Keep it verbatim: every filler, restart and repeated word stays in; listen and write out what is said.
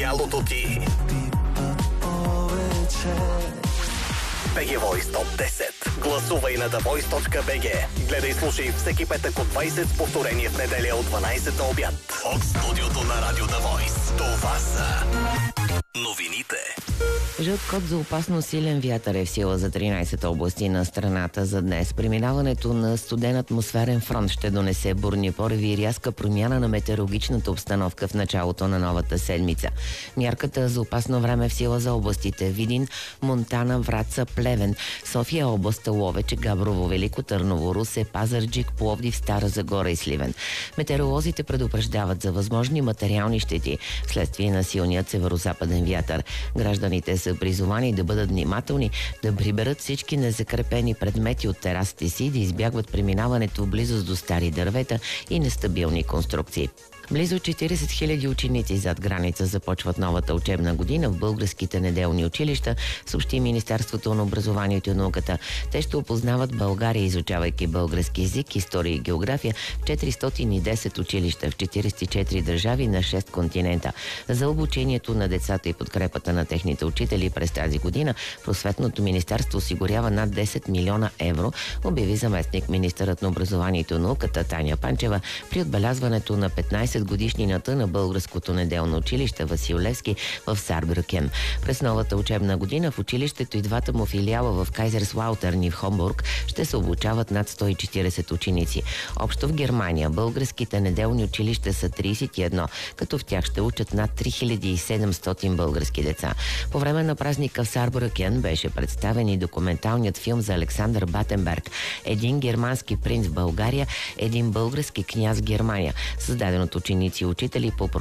тялото ти. би джи Voice Топ десет. Гласувай на the voice точка би джи. Гледай, слушай всеки петък от двайсет с повторение в неделя от дванайсет на обяд. От студиото на Радио The Voice. Това са новините. Жълт код за опасно силен вятър е в сила за тринайсет области на страната за днес. Преминаването на студен атмосферен фронт ще донесе бурни пориви и рязка промяна на метеорологичната обстановка в началото на новата седмица. Мярката за опасно време е в сила за областите Видин, Монтана, Враца, Плевен, София област, Ловеч, Габрово, Велико Търново, Русе, Пазарджик, Пловдив, Стара Загора и Сливен. Метеоролозите предупреждават за възможни материални щети вследствие на силният северо-западен вятър. Гражданите са призовани да бъдат внимателни, да приберат всички незакрепени предмети от терасите си, да избягват преминаването в близост до стари дървета и нестабилни конструкции. Близо четирийсет хиляди ученици зад граница започват новата учебна година в българските неделни училища, съобщи Министерството на образованието и науката. Те ще опознават България, изучавайки български език, история и география в четиристотин и десет училища в четирийсет и четири държави на шест континента. За обучението на децата и подкрепата на техните учители през тази година Просветното министерство осигурява над десет милиона евро, обяви заместник министърът на образованието и науката Таня Панчева при отбелязването на петнайсет годишнината на българското неделно училище Васил Левски в Сарбрюкен. През новата учебна година в училището и двата му филиала в Кайзерслаутърн и в Хомбург ще се обучават над сто и четирийсет ученици. Общо в Германия българските неделни училища са трийсет и едно, като в тях ще учат над три хиляди и седемстотин български деца. По време на празника в Сарбрюкен беше представен и документалният филм за Александър Батенберг "Един германски принц в България, един български княз в Германия", създаден от ученици и учители по